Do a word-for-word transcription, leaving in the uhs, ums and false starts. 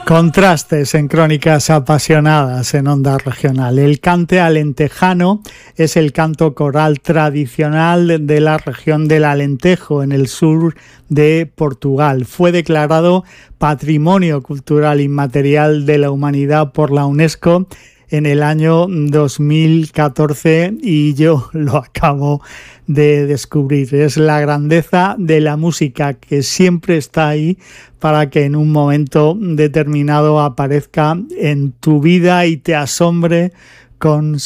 Contrastes en Crónicas Apasionadas en Onda Regional. El cante alentejano es el canto coral tradicional de la región del Alentejo, en el sur de Portugal. Fue declarado Patrimonio Cultural Inmaterial de la Humanidad por la UNESCO en el año dos mil catorce y yo lo acabo de descubrir. Es la grandeza de la música que siempre está ahí para que en un momento determinado aparezca en tu vida y te asombre con